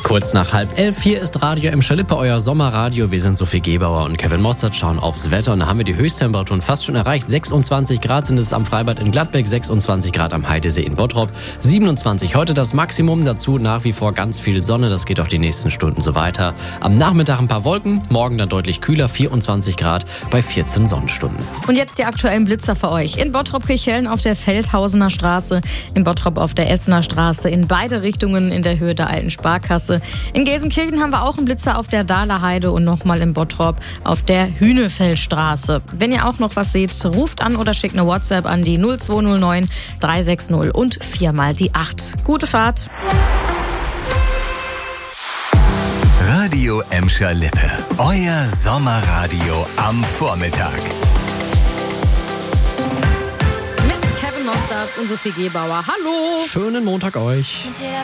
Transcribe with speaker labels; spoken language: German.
Speaker 1: Kurz nach 10:30, hier ist Radio Emscher Lippe, euer Sommerradio. Wir sind Sophie Gebauer und Kevin Mostert, schauen aufs Wetter und da haben wir die Höchsttemperaturen fast schon erreicht. 26 Grad sind es am Freibad in Gladbeck, 26 Grad am Heidesee in Bottrop, 27 heute das Maximum, dazu nach wie vor ganz viel Sonne, das geht auch die nächsten Stunden so weiter. Am Nachmittag ein paar Wolken, morgen dann deutlich kühler, 24 Grad bei 14 Sonnenstunden.
Speaker 2: Und jetzt die aktuellen Blitzer für euch. In Bottrop-Kirchhellen auf der Feldhausener Straße, in Bottrop auf der Essener Straße, in beide Richtungen in der Höhe der alten Sparkasse. In Gelsenkirchen haben wir auch einen Blitzer auf der Dahler Heide und nochmal in Bottrop auf der Hühnefeldstraße. Wenn ihr auch noch was seht, ruft an oder schickt eine WhatsApp an die 0209 360 und 4 mal die 8. Gute Fahrt.
Speaker 3: Radio Emscher Lippe, euer Sommerradio am Vormittag.
Speaker 2: Mit Kevin Mostert und Sophie Gebauer. Hallo!
Speaker 1: Schönen Montag euch.